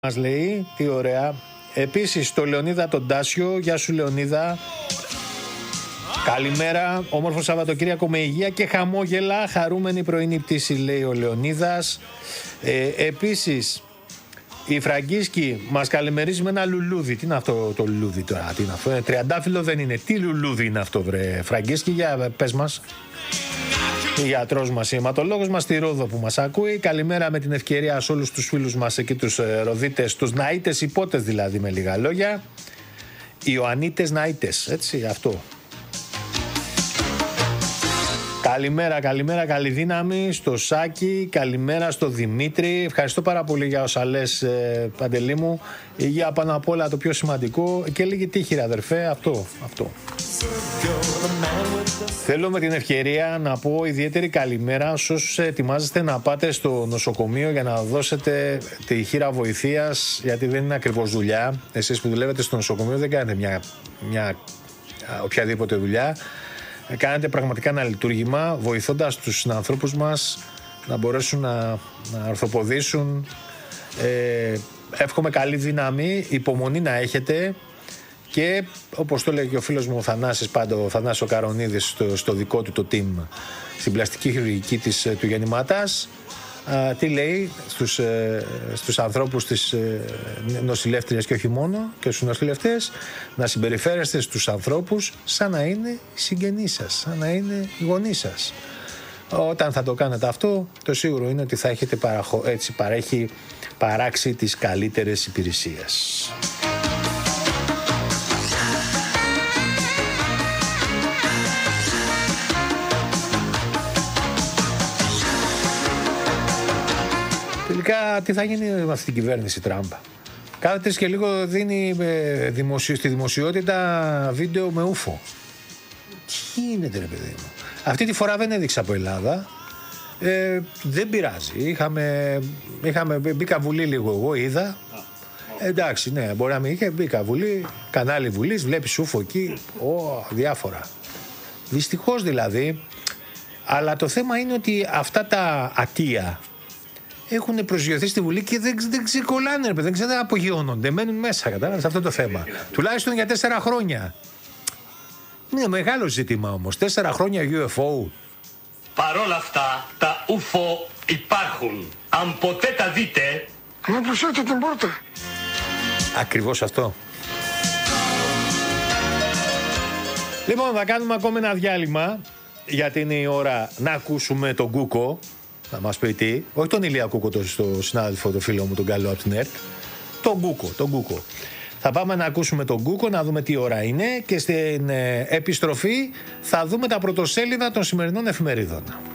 μας λέει, τι ωραία. Επίσης το Λεωνίδα τον Τάσιο, γεια σου Λεωνίδα. Καλημέρα, όμορφο Σαββατοκύριακο με υγεία και χαμόγελα, χαρούμενη πρωινή πτήση λέει ο Λεωνίδας. Επίσης η Φραγκίσκη μας καλημερίζει με ένα λουλούδι. Τι είναι αυτό το λουλούδι τώρα, τι είναι αυτό, τριαντάφυλλο δεν είναι, τι λουλούδι είναι αυτό βρε Φραγκίσκη, για πες μας. Γιατρός μας, αιματολόγος μας στη Ρόδο που μας ακούει. Καλημέρα με την ευκαιρία σε όλους τους φίλους μας εκεί, τους Ροδίτες, τους Ναΐτες υπότες δηλαδή, με λίγα λόγια. Ιωαννίτες Ναΐτες, έτσι, αυτό. Καλημέρα, καλή δύναμη στο Σάκη, καλημέρα στο Δημήτρη. Ευχαριστώ πάρα πολύ για όσα λες, Παντελή μου. Υγεία πάνω απ' όλα, το πιο σημαντικό, και λίγη τύχη ρε αδερφέ, αυτό. Θέλω με την ευκαιρία να πω ιδιαίτερη καλημέρα σε όσους ετοιμάζεστε να πάτε στο νοσοκομείο για να δώσετε τη χείρα βοηθείας, γιατί δεν είναι ακριβώς δουλειά. Εσείς που δουλεύετε στο νοσοκομείο δεν κάνετε μια οποιαδήποτε δουλειά. Κάνετε πραγματικά ένα λειτουργήμα βοηθώντας τους συνανθρώπους μας να μπορέσουν να ορθοποδήσουν. Εύχομαι καλή δύναμη, υπομονή να έχετε και όπως το λέει και ο φίλος μου ο Θανάσης πάντα, ο Θανάσης ο Καρονίδης στο δικό του το team στην πλαστική χειρουργική του γεννηματάς, τι λέει στους ανθρώπους της νοσηλεύτριας και όχι μόνο, και στους νοσηλευτές, να συμπεριφέρεστε στους ανθρώπους σαν να είναι οι συγγενείς σας, σαν να είναι οι γονείς σας. Όταν θα το κάνετε αυτό, το σίγουρο είναι ότι θα έχετε παράξει τις καλύτερες υπηρεσίες. Τελικά τι θα γίνει με αυτή την κυβέρνηση Τραμπ? Κάθε και λίγο δίνει στη δημοσιότητα βίντεο με ούφο. Τι γίνεται ρε παιδί μου? Αυτή τη φορά δεν έδειξε από Ελλάδα. Δεν πειράζει. Μπήκα Βουλή λίγο, εγώ είδα. Εντάξει, ναι, μπορεί να μην είχε, μπήκα Βουλή, κανάλι Βουλής, βλέπεις ούφο εκεί, διάφορα. Δυστυχώς δηλαδή. Αλλά το θέμα είναι ότι αυτά τα ατία έχουν προσγειωθεί στη Βουλή και δεν ξεκολλάνε, ρε παιδί, δεν απογειώνονται, μένουν μέσα, κατάλαβες, αυτό το θέμα. Τουλάχιστον για 4 χρόνια. Είναι μεγάλο ζήτημα όμως, 4 χρόνια UFO. Παρόλα αυτά, τα UFO υπάρχουν. Αν ποτέ τα δείτε... Να προσέχετε την πόρτα. Ακριβώς αυτό. Λοιπόν, θα κάνουμε ακόμα ένα διάλειμμα, γιατί είναι η ώρα να ακούσουμε τον Κούκο. Να μας πει τι, όχι τον Ηλία Κούκο, το συνάδελφο, το φίλο μου, τον καλό από την ΕΡΤ. Τον Κούκο. Θα πάμε να ακούσουμε τον Κούκο, να δούμε τι ώρα είναι και στην επιστροφή θα δούμε τα πρωτοσέλιδα των σημερινών εφημερίδων.